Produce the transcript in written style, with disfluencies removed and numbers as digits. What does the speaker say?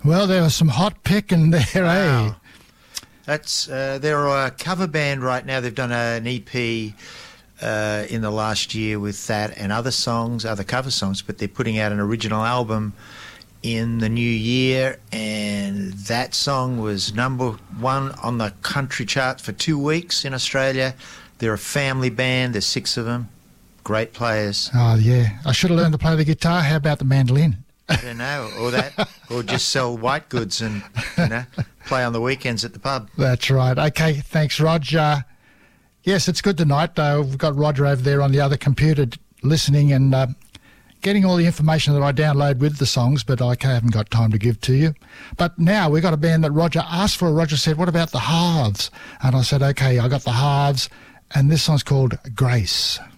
Well, there was some hot picking there, Wow. eh? That's they're a cover band right now. They've done an EP in the last year with that and other songs, other cover songs, but they're putting out an original album in the new year, and that song was #1 on the country chart for 2 weeks in Australia. They're a family band. There's 6 of them. Great players. Oh, yeah. I should have learned to play the guitar. How about the mandolin? I don't know, or just sell white goods and play on the weekends at the pub. That's right. Okay, thanks, Rog. Yes, it's good tonight. We've got Roger over there on the other computer listening and getting all the information that I download with the songs, but I haven't got time to give to you. But now we've got a band that Roger asked for. Roger said, what about the Halves? And I said, okay, I got the Halves, and this song's called Grace.